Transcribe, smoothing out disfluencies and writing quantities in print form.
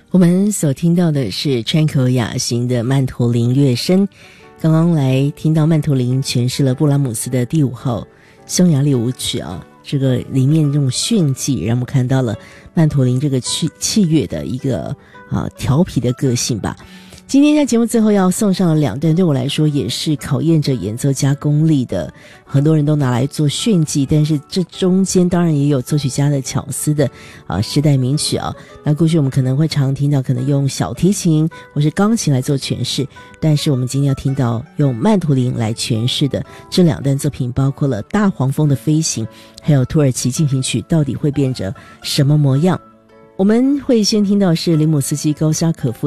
我们所听到的是川口雅行的曼陀林乐声，刚刚来听到曼陀林诠释了布拉姆斯的第5号匈牙利舞曲啊，这个里面这种炫技让我们看到了曼陀林这个器乐的一个调皮的个性吧。今天在节目最后要送上2段，对我来说也是考验着演奏家功力的，很多人都拿来做炫技，但是这中间当然也有作曲家的巧思的时代名曲啊。那过去我们可能会常听到可能用小提琴或是钢琴来做诠释，但是我们今天要听到用曼陀林来诠释的这2段作品，包括了大黄蜂的飞行还有土耳其进行曲到底会变成什么模样。我们会先听到是林姆斯基高沙可夫